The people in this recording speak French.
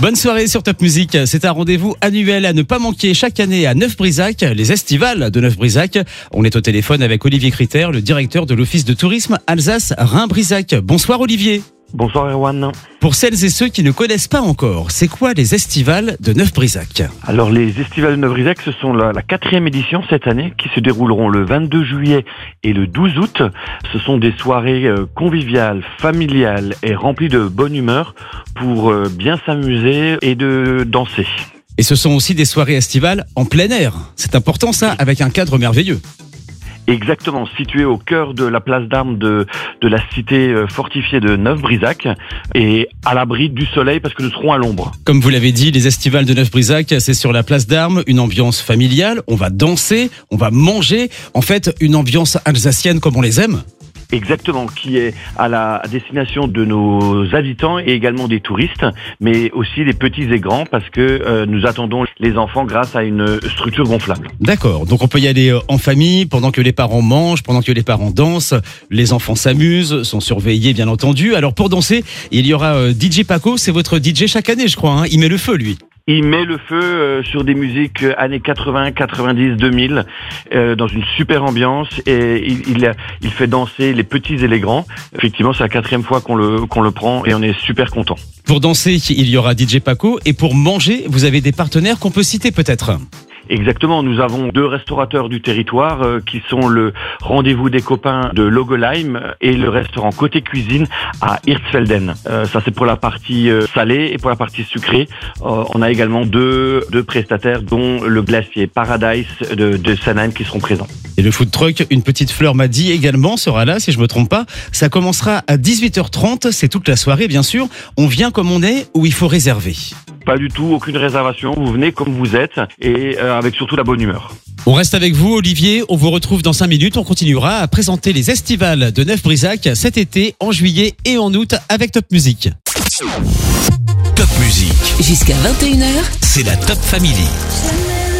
Bonne soirée sur Top Music. C'est un rendez-vous annuel à ne pas manquer chaque année à Neuf-Brisac, les estivales de Neuf-Brisac. On est au téléphone avec Olivier Critter, le directeur de l'Office de tourisme Alsace-Rhin-Brisac. Bonsoir Olivier. Bonsoir Erwan. Pour celles et ceux qui ne connaissent pas encore, c'est quoi les estivales de Neuf-Brisac? Alors les estivales de Neuf-Brisac, ce sont la 4e édition cette année qui se dérouleront le 22 juillet et le 12 août. Ce sont des soirées conviviales, familiales et remplies de bonne humeur pour bien s'amuser et de danser. Et ce sont aussi des soirées estivales en plein air. C'est important ça, avec un cadre merveilleux. Exactement, situé au cœur de la place d'armes de la cité fortifiée de Neuf-Brisac et à l'abri du soleil parce que nous serons à l'ombre. Comme vous l'avez dit, les estivales de Neuf-Brisac, c'est sur la place d'armes, une ambiance familiale, on va danser, on va manger, en fait une ambiance alsacienne comme on les aime. Exactement, qui est à la destination de nos habitants et également des touristes, mais aussi des petits et grands parce que nous attendons les enfants grâce à une structure gonflable. D'accord, donc on peut y aller en famille, pendant que les parents mangent, pendant que les parents dansent, les enfants s'amusent, sont surveillés bien entendu. Alors pour danser, il y aura DJ Paco, c'est votre DJ chaque année je crois, hein. Il met le feu lui. Il met le feu sur des musiques années 80, 90, 2000, dans une super ambiance et il fait danser les petits et les grands. Effectivement, c'est la 4e fois qu'on le prend et on est super content. Pour danser, il y aura DJ Paco et pour manger, vous avez des partenaires qu'on peut citer peut-être. Exactement, nous avons 2 restaurateurs du territoire qui sont le Rendez-vous des copains de Logolheim et le restaurant Côté Cuisine à Hirtsfelden. Ça c'est pour la partie salée et pour la partie sucrée. On a également deux prestataires dont le glacier Paradise de Sanheim qui seront présents. Et le food truck, une petite fleur m'a dit également, sera là si je me trompe pas. Ça commencera à 18h30, c'est toute la soirée bien sûr. On vient comme on est ou il faut réserver? Pas du tout, aucune réservation. Vous venez comme vous êtes et avec surtout la bonne humeur. On reste avec vous Olivier, on vous retrouve dans 5 minutes. On continuera à présenter les estivales de Neuf-Brisac cet été, en juillet et en août avec Top Music. Top Music. Jusqu'à 21h. C'est la Top Family.